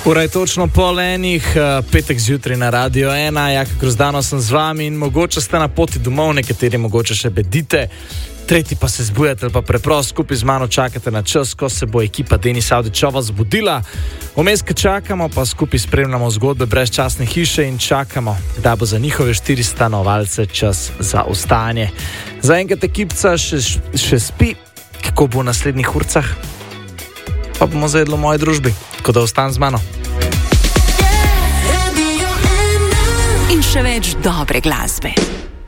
Ura je točno pol enih, petek zjutraj na Radio 1, Jaka Grozdano sem z vami in mogoče ste na poti domov, nekateri mogoče še bedite, tretji pa se zbujate ali pa preprosto skupaj z mano čakate na čas, ko se bo ekipa Denisa Avdićova zbudila. Vmes, ko čakamo, pa skupaj spremljamo zgodbe brezčasne hiše in čakamo, da bo za njihove 4 stanovalce čas za vstajanje. Zaenkrat ekipca še spi, kako bo v naslednjih urcah, pa bomo zajedli v moji družbi, tako da ostan z mano. In še več dobre glasbe.